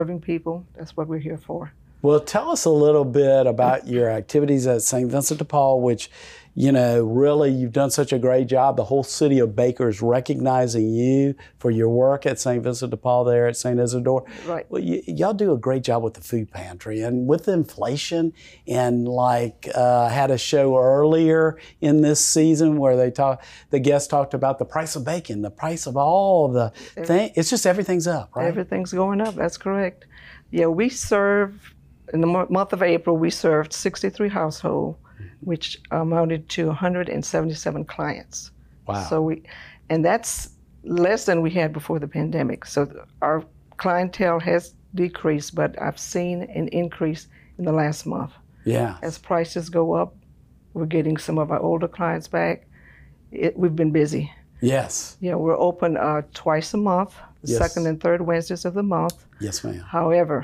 serving people. That's what we're here for. Well, tell us a little bit about your activities at St. Vincent de Paul, which, really you've done such a great job. The whole city of Baker is recognizing you for your work at St. Vincent de Paul there at St. Isidore. Right. Well, y'all do a great job with the food pantry and with inflation. And I had a show earlier in this season where the guests talked about the price of bacon, the price of all of the things. It's just everything's up, right? Everything's going up. That's correct. Yeah, we serve. In the month of April, we served 63 households, which amounted to 177 clients. Wow. And that's less than we had before the pandemic. So our clientele has decreased, but I've seen an increase in the last month. Yeah. As prices go up, we're getting some of our older clients back. We've been busy. Yes. Yeah, we're open twice a month, the Yes. second and third Wednesdays of the month. Yes, ma'am. However,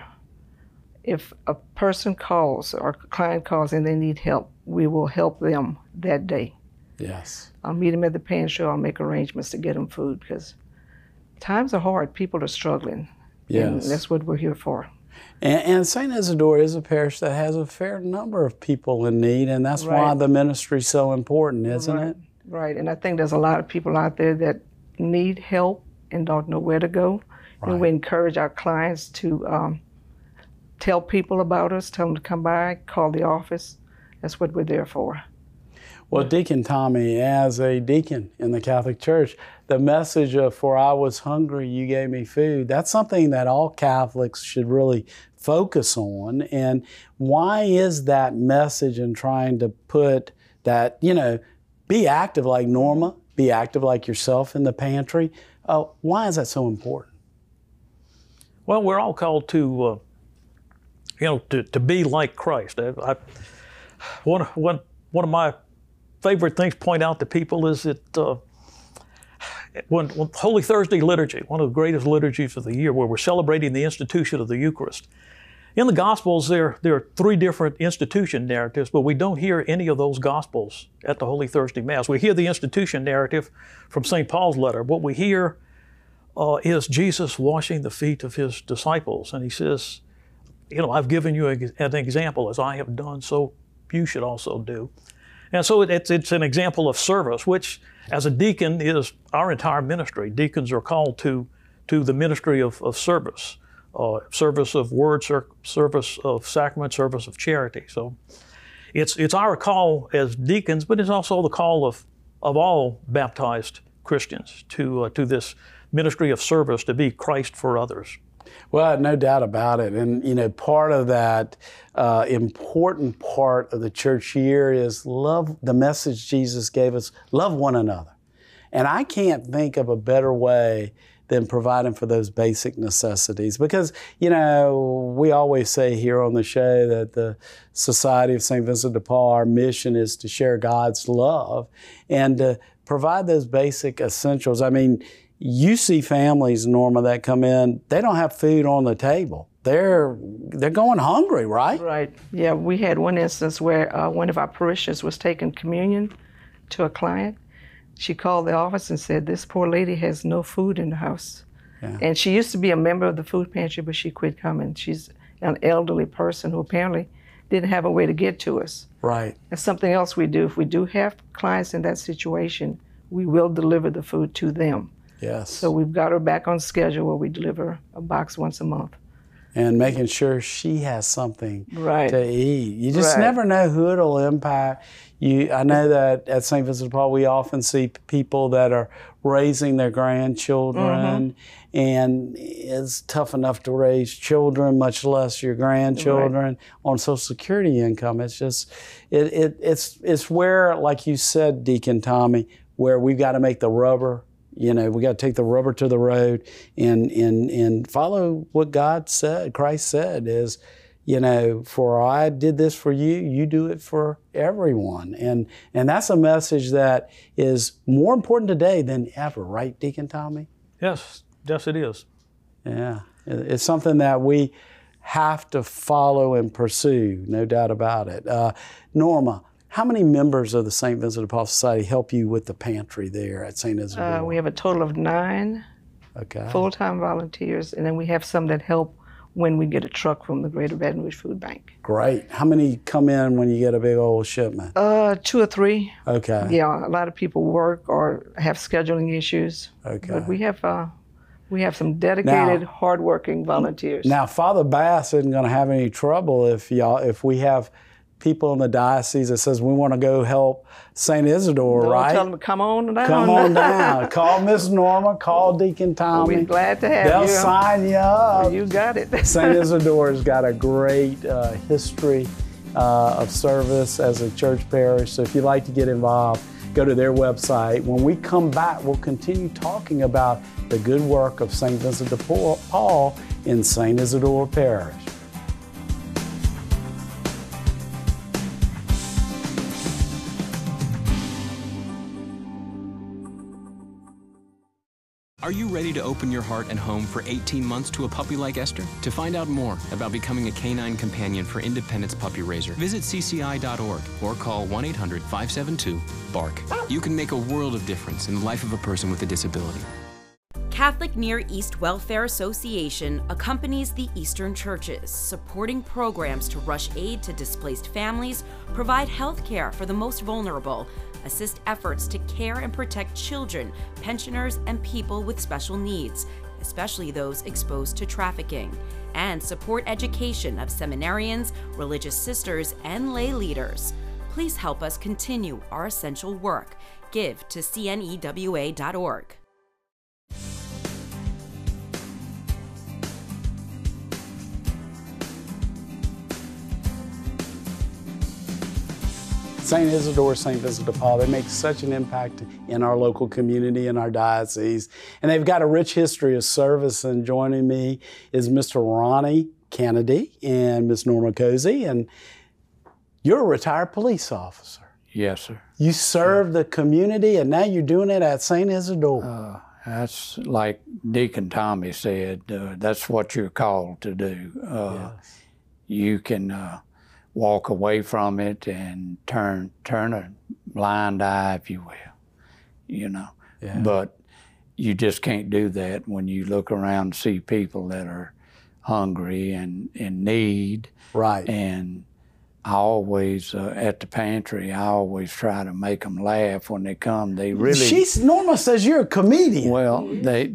if a person calls or a client calls and they need help, we will help them that day. Yes. I'll meet them at the pantry. I'll make arrangements to get them food because times are hard. People are struggling. Yes. And that's what we're here for. And St. Isidore is a parish that has a fair number of people in need, and that's why the ministry is so important, isn't it? Right. And I think there's a lot of people out there that need help and don't know where to go. Right. And we encourage our clients to tell people about us, tell them to come by, call the office. That's what we're there for. Well, Deacon Tommy, as a deacon in the Catholic Church, the message of "For I was hungry, you gave me food," that's something that all Catholics should really focus on. And why is that message in trying to put that, be active like Norma, be active like yourself in the pantry? Why is that so important? Well, we're all called to to be like Christ. One of my favorite things to point out to people is that when Holy Thursday liturgy, one of the greatest liturgies of the year, where we're celebrating the institution of the Eucharist. In the Gospels, there are three different institution narratives, but we don't hear any of those Gospels at the Holy Thursday Mass. We hear the institution narrative from St. Paul's letter. What we hear is Jesus washing the feet of his disciples, and he says, I've given you an example, as I have done, so you should also do. And so it's an example of service, which as a deacon is our entire ministry. Deacons are called to the ministry of service, service of word, service of sacrament, service of charity. So it's our call as deacons, but it's also the call of all baptized Christians to this ministry of service, to be Christ for others. Well, no doubt about it. And, part of that important part of the church year is love, the message Jesus gave us, love one another. And I can't think of a better way than providing for those basic necessities. Because, we always say here on the show that the Society of St. Vincent de Paul, our mission is to share God's love and to provide those basic essentials. I mean, you see families, Norma, that come in, they don't have food on the table. They're going hungry, right? Right. Yeah, we had one instance where one of our parishioners was taking communion to a client. She called the office and said, this poor lady has no food in the house. Yeah. And she used to be a member of the food pantry, but she quit coming. She's an elderly person who apparently didn't have a way to get to us. Right. That's something else we do. If we do have clients in that situation, we will deliver the food to them. Yes. So we've got her back on schedule where we deliver a box once a month. And making sure she has something right. to eat. You just never know who it'll impact. I know that at St. Vincent de Paul, we often see people that are raising their grandchildren, and it's tough enough to raise children, much less your grandchildren, on Social Security income. It's just, it's where, like you said, Deacon Tommy, where we've got to make the rubber. We got to take the rubber to the road and follow what God said, Christ said is, for I did this for you, you do it for everyone. And that's a message that is more important today than ever, right, Deacon Tommy? Yes, it is. Yeah, it's something that we have to follow and pursue, no doubt about it. Norma, how many members of the St. Vincent de Paul Society help you with the pantry there at St. Isidore? We have a total of 9 full-time volunteers, and then we have some that help when we get a truck from the Greater Baton Rouge Food Bank. Great. How many come in when you get a big old shipment? 2 or 3. Okay. Yeah, a lot of people work or have scheduling issues. Okay. But we have some dedicated, hardworking volunteers. Now, Father Bass isn't going to have any trouble if we have people in the diocese that says we want to go help St. Isidore, right? Tell them to come on down. Come on down. Call Miss Norma. Call Deacon Tommy. We're glad to have They'll you. sign you up. You got it. St. Isidore's got a great history of service as a church parish. So if you'd like to get involved, go to their website. When we come back, we'll continue talking about the good work of St. Vincent de Paul in St. Isidore Parish. Are you ready to open your heart and home for 18 months to a puppy like Esther? To find out more about becoming a canine companion for Independence Puppy Raiser, visit cci.org or call 1-800-572-BARK. You can make a world of difference in the life of a person with a disability. Catholic Near East Welfare Association accompanies the Eastern churches, supporting programs to rush aid to displaced families, provide health care for the most vulnerable, assist efforts to care and protect children, pensioners, and people with special needs, especially those exposed to trafficking, and support education of seminarians, religious sisters, and lay leaders. Please help us continue our essential work. Give to cnewa.org. St. Isidore, St. Vincent de Paul, they make such an impact in our local community, in our diocese. And they've got a rich history of service. And joining me is Mr. Ronnie Kennedy and Miss Norma Cozy. And you're a retired police officer. Yes, sir. You serve the community, and now you're doing it at St. Isidore. That's like Deacon Tommy said, that's what you're called to do. Yes. You can walk away from it and turn a blind eye, if you will, you know. Yeah. But you just can't do that when you look around and see people that are hungry and in need. Right. And I always, at the pantry, I always try to make them laugh when they come. They really... Norma says you're a comedian. Well, they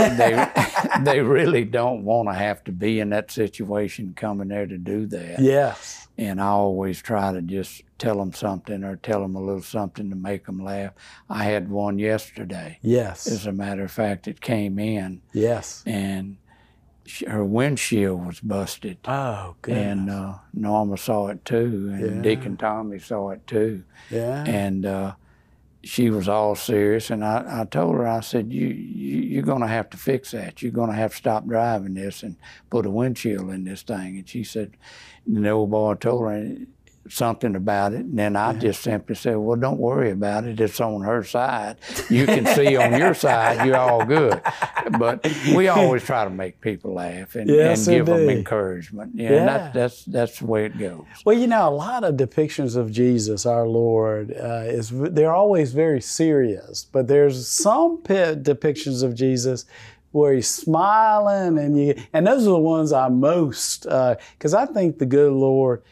really don't want to have to be in that situation coming there to do that. Yes. And I always try to just tell them something or tell them a little something to make them laugh. I had one yesterday. Yes. As a matter of fact, it came in. Yes. And her windshield was busted. Oh, goodness. And Norma saw it too, and Deacon Tommy saw it too. Yeah. And she was all serious, and I told her, I said, you're going to have to fix that. You're going to have to stop driving this and put a windshield in this thing. And she said, and the old boy told her something about it, and then I just simply said, well, don't worry about it. It's on her side. You can see on your side, you're all good. But we always try to make people laugh and give them encouragement. Yeah. And that's the way it goes. Well, you know, a lot of depictions of Jesus, our Lord, they're always very serious, but there's some depictions of Jesus where he's smiling, and those are the ones I most, because I think the good Lord,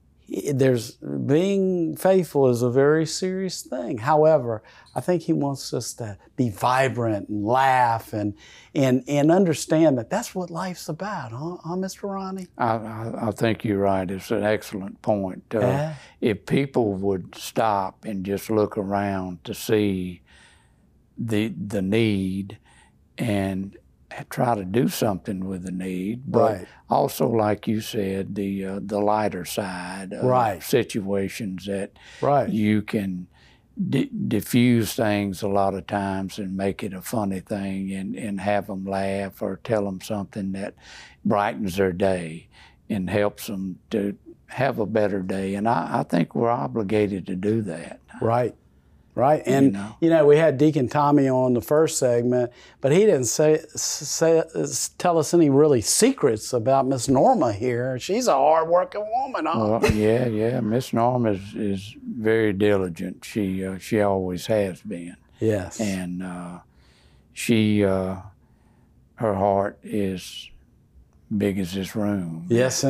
being faithful is a very serious thing. However, I think he wants us to be vibrant and laugh and understand that that's what life's about, huh Mr. Ronnie? I think you're right. It's an excellent point. If people would stop and just look around to see the need and try to do something with the need, but also, like you said, the lighter side of situations that you can diffuse things a lot of times and make it a funny thing and have them laugh or tell them something that brightens their day and helps them to have a better day. And I think we're obligated to do that. Right. Right, and you know, we had Deacon Tommy on the first segment, but he didn't tell us any really secrets about Miss Norma here. She's a hard-working woman, huh? Well, yeah. Miss Norma is very diligent. She always has been. Yes. And her heart is big as this room. Yes,